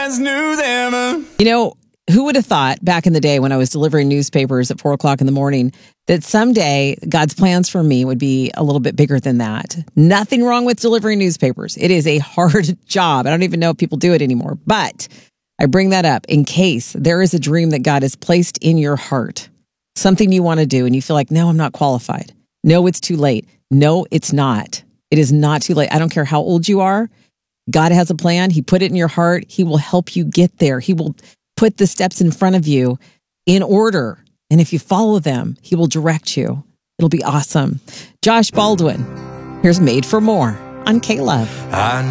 always knew them. You know, who would have thought back in the day when I was delivering newspapers at 4 o'clock in the morning that someday God's plans for me would be a little bit bigger than that? Nothing wrong with delivering newspapers. It is a hard job. I don't even know if people do it anymore, but I bring that up in case there is a dream that God has placed in your heart, something you want to do, and you feel like, no, I'm not qualified. No, it's too late. No, it's not. It is not too late. I don't care how old you are. God has a plan. He put it in your heart. He will help you get there. He will put the steps in front of you in order. And if you follow them, he will direct you. It'll be awesome. Josh Baldwin, here's Made for More on K-Love.